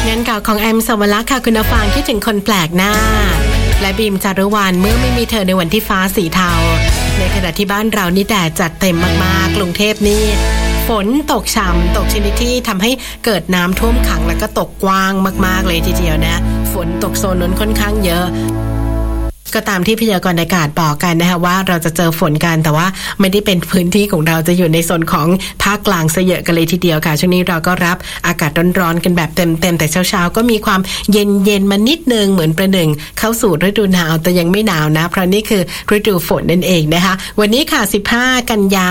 งานเก่าของแอมสวรักษ์ค่ะคุณผู้ฟังคิดถึงคนแปลกหน้าและบีมจารุวรรณเมื่อไม่มีเธอในวันที่ฟ้าสีเทาในขณะที่บ้านเรานี่แดดจัดเต็มมากๆกรุงเทพนี่ฝนตกช่ำตกชนิดที่ทำให้เกิดน้ำท่วมขังแล้วก็ตกกว้างมากๆเลยทีเดียวนะฝนตกโซนนั้นค่อนข้างเยอะก็ตามที่พยากรณ์อากาศบอกกันนะคะว่าเราจะเจอฝนกันแต่ว่าไม่ได้เป็นพื้นที่ของเราจะอยู่ในโซนของภาคกลางซะเยอะกันเลยทีเดียวค่ะช่วงนี้เราก็รับอากาศร้อนๆกันแบบเต็มๆแต่เช้าๆก็มีความเย็นๆมานิดนึงเหมือนประหนึ่งเข้าสู่ฤดูหนาวแต่ยังไม่หนาวนะเพราะนี่คือฤดูฝนนั่นเองนะคะวันนี้ค่ะ15กันยา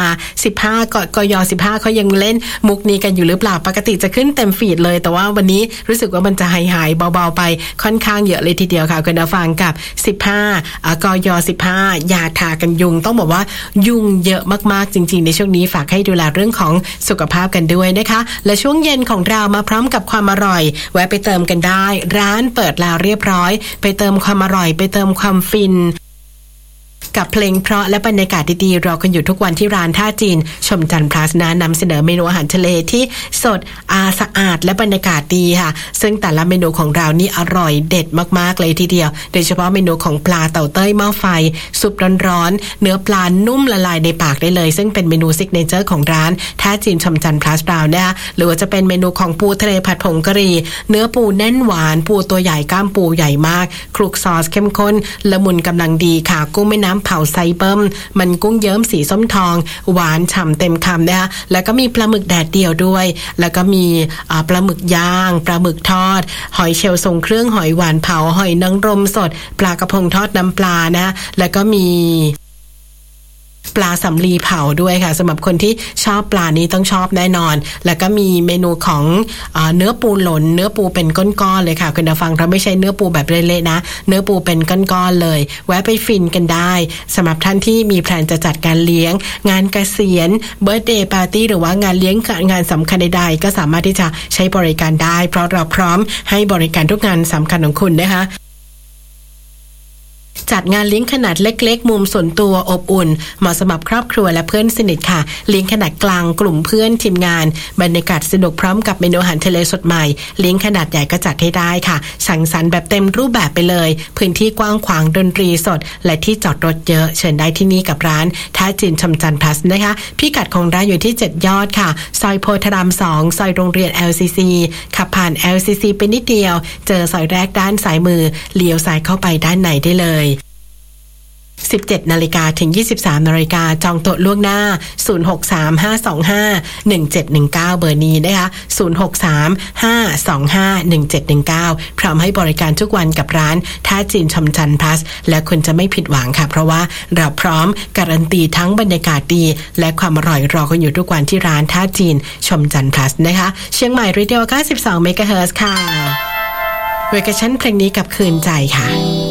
15กย15เขายังเล่นมุกนี้กันอยู่หรือเปล่าปกติจะขึ้นเต็มฟีดเลยแต่ว่าวันนี้รู้สึกว่ามันจะหายเบาๆไปค่อนข้างเยอะเลยทีเดียวค่ะคุณผู้ฟังกับ15กย15ยาทากันยุงต้องบอกว่ายุงเยอะมากๆจริงๆในช่วงนี้ฝากให้ดูแลเรื่องของสุขภาพกันด้วยนะคะและช่วงเย็นของเรามาพร้อมกับความอร่อยแวะไปเติมกันได้ร้านเปิดแล้วเรียบร้อยไปเติมความอร่อยไปเติมความฟินกับเพลงเพราะและบรรยากาศดีๆรอกันอยู่ทุกวันที่ร้านท่าจีนชมจันทร์พลัสนะนำเสนอเมนูอาหารทะเลที่สดสะอาดและบรรยากาศดีค่ะซึ่งแต่ละเมนูของเรานี่อร่อยเด็ดมากๆเลยทีเดียวโดยเฉพาะเมนูของปลาเต่าเต้ยหม้อไฟซุปร้อนๆเนื้อปลานุ่มละลายในปากได้เลยซึ่งเป็นเมนูซิกเนเจอร์ของร้านท่าจีนชมจันทร์พลัสเรานะคะหรือว่าจะเป็นเมนูของปูทะเลผัดผงกะหรี่เนื้อปูแน่นหวานปูตัวใหญ่กล้ามปูใหญ่มากคลุกซอสเข้มข้นละมุนกำลังดีค่ะกุ้งแม่น้ำเผาไซเบิ้มมันกุ้งเยิ้มสีส้มทองหวานฉ่ำเต็มคำนะคะแล้วก็มีปลาหมึกแดดเดียวด้วยแล้วก็มีปลาหมึกย่างปลาหมึกทอดหอยเชลล์ทรงเครื่องหอยหวานเผาหอยนางรมสดปลากระพงทอดน้ำปลานะแล้วก็มีปลาสำลีเผาด้วยค่ะสำหรับคนที่ชอบปลานี้ต้องชอบแน่นอนแล้วก็มีเมนูของเนื้อปูหล่นเนื้อปูเป็นก้อนๆเลยค่ะคุณผู้ฟังเราไม่ใช่เนื้อปูแบบเละๆนะเนื้อปูเป็นก้อนๆเลยแวะไปฟินกันได้สำหรับท่านที่มีแพลนจะจัดการเลี้ยงงานเกษียณเบิร์ธเดย์ปาร์ตี้หรือว่างานเลี้ยงงานสำคัญใดๆก็สามารถที่จะใช้บริการได้เพราะเราพร้อมให้บริการทุกงานสำคัญของคุณนะคะจัดงานเลี้ยงขนาดเล็กๆมุมส่วนตัวอบอุ่นเหมาะสำหรับครอบครัวและเพื่อนสนิทค่ะเลี้ยงขนาดกลางกลุ่มเพื่อนทีมงานบรรยากาศสนุกพร้อมกับเมนูอาหารทะเลสดใหม่เลี้ยงขนาดใหญ่ก็จัดให้ได้ค่ะสังสรรค์แบบเต็มรูปแบบไปเลยพื้นที่กว้างขวางดนตรีสดและที่จอดรถเยอะเชิญได้ที่นี่กับร้านท่าจีนชมจันทร์พลัสนะคะพิกัดของร้านอยู่ที่7ยอดค่ะซอยโพธาราม2ซอยโรงเรียน LCC ขับผ่าน LCC ไปนิดเดียวเจอซอยแรกด้านซ้ายมือเลี้ยวซ้ายเข้าไปด้านในได้เลย17 นาฬิกาถึง 23 นาฬิกาจองโต๊ะล่วงหน้า 0635251719 เบอร์นี้นะคะ 0635251719 พร้อมให้บริการทุกวันกับร้านท่าจีนชมจันทร์พลัสและคุณจะไม่ผิดหวังค่ะเพราะว่าเราพร้อมการันตีทั้งบรรยากาศดีและความอร่อยรอกันอยู่ทุกวันที่ร้านท่าจีนชมจันทร์พลัสนะคะเชียงใหม่รีเดล92 เมกะเฮิรตซ์ค่ะเวอร์ชันเพลงนี้กับคืนใจค่ะ